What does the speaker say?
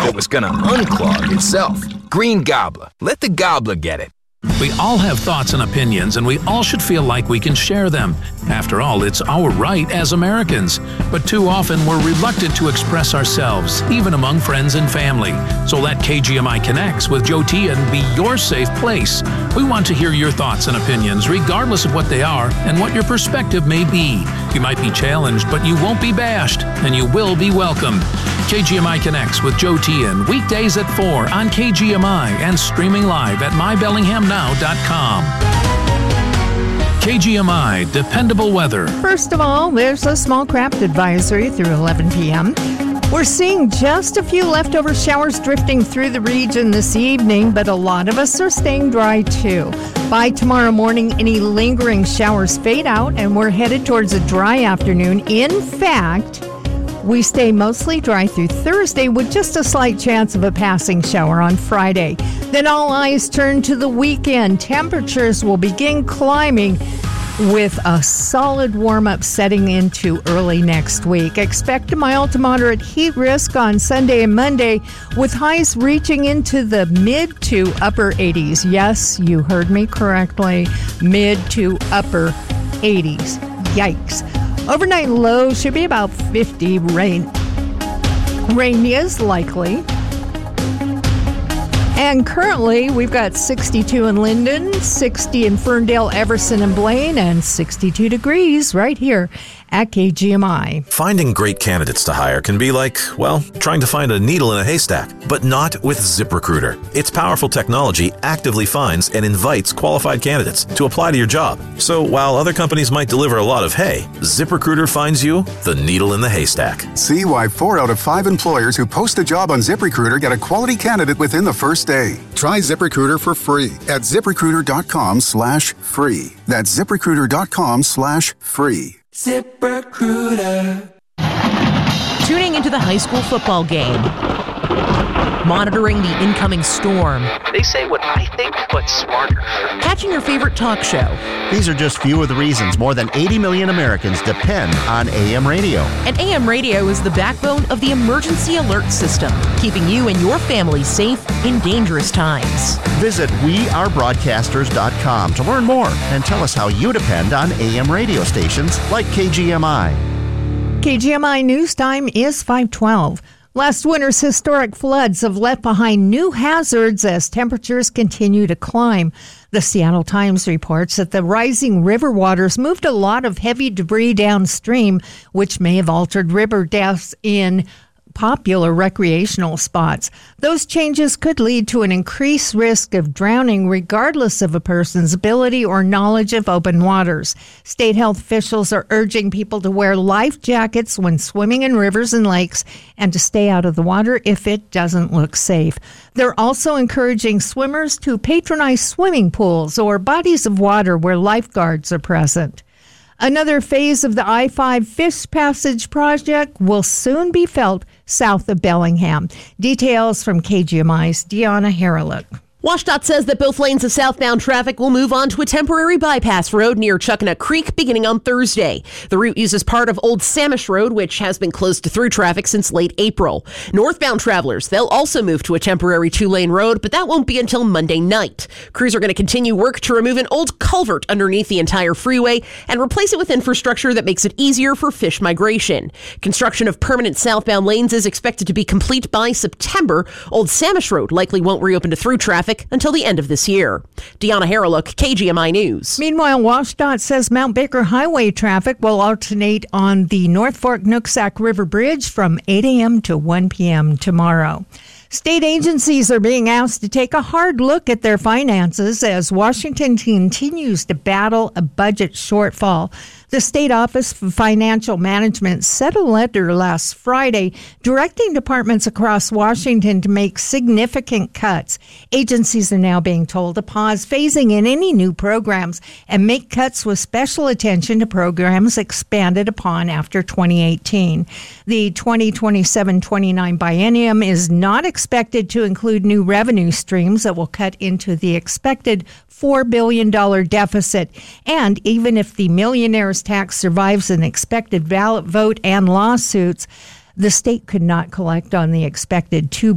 it was gonna unclog itself. Green Gobbler. Let the gobbler get it. We all have thoughts and opinions, and we all should feel like we can share them. After all, it's our right as Americans. But too often, we're reluctant to express ourselves, even among friends and family. So let KGMI Connects with Joe Tian be your safe place. We want to hear your thoughts and opinions, regardless of what they are and what your perspective may be. You might be challenged, but you won't be bashed, and you will be welcomed. KGMI Connects with Joe Tian, weekdays at 4 on KGMI and streaming live at mybellinghamnow.com. KGMI, dependable weather. First of all, there's a small craft advisory through 11 p.m. We're seeing just a few leftover showers drifting through the region this evening, but a lot of us are staying dry too. By tomorrow morning, any lingering showers fade out, and we're headed towards a dry afternoon. In fact, we stay mostly dry through Thursday with just a slight chance of a passing shower on Friday. Then all eyes turn to the weekend. Temperatures will begin climbing with a solid warm-up setting into early next week. Expect a mild to moderate heat risk on Sunday and Monday, with highs reaching into the mid to upper 80s. Yes, you heard me correctly. Mid to upper 80s. Yikes. Overnight low should be about 50. Rain is likely. And currently, we've got 62 in Linden, 60 in Ferndale, Everson, and Blaine, and 62 degrees right here at KGMI. Finding great candidates to hire can be like, well, trying to find a needle in a haystack, but not with ZipRecruiter. Its powerful technology actively finds and invites qualified candidates to apply to your job. So while other companies might deliver a lot of hay, ZipRecruiter finds you the needle in the haystack. See why 4 out of 5 employers who post a job on ZipRecruiter get a quality candidate within the first day. Try ZipRecruiter for free at ZipRecruiter.com/free. That's ZipRecruiter.com/free. ZipRecruiter. Tuning into the high school football game. Monitoring the incoming storm. They say what I think, but smarter. Catching your favorite talk show. These are just few of the reasons more than 80 million Americans depend on AM radio. And AM radio is the backbone of the emergency alert system, keeping you and your family safe in dangerous times. Visit wearebroadcasters.com to learn more and tell us how you depend on AM radio stations like KGMI. KGMI News Time is 5:12. Last winter's historic floods have left behind new hazards as temperatures continue to climb. The Seattle Times reports that the rising river waters moved a lot of heavy debris downstream, which may have altered river depths in popular recreational spots. Those changes could lead to an increased risk of drowning regardless of a person's ability or knowledge of open waters. State health officials are urging people to wear life jackets when swimming in rivers and lakes and to stay out of the water if it doesn't look safe. They're also encouraging swimmers to patronize swimming pools or bodies of water where lifeguards are present. Another phase of the I-5 Fish Passage project will soon be felt south of Bellingham. Details from KGMI's Deanna Harrelick. WashDOT says that both lanes of southbound traffic will move on to a temporary bypass road near Chuckanut Creek beginning on Thursday. The route uses part of Old Samish Road, which has been closed to through traffic since late April. Northbound travelers, they'll also move to a temporary 2-lane road, but that won't be until Monday night. Crews are going to continue work to remove an old culvert underneath the entire freeway and replace it with infrastructure that makes it easier for fish migration. Construction of permanent southbound lanes is expected to be complete by September. Old Samish Road likely won't reopen to through traffic until the end of this year. Deanna Harrelick, KGMI News. Meanwhile, WashDOT says Mount Baker Highway traffic will alternate on the North Fork Nooksack River Bridge from 8 a.m. to 1 p.m. tomorrow. State agencies are being asked to take a hard look at their finances as Washington continues to battle a budget shortfall. The State Office for Financial Management sent a letter last Friday directing departments across Washington to make significant cuts. Agencies are now being told to pause phasing in any new programs and make cuts with special attention to programs expanded upon after 2018. The 2027-29 biennium is not expected to include new revenue streams that will cut into the expected $4 billion deficit. And even if the millionaire's tax survives an expected ballot vote and lawsuits, the state could not collect on the expected $2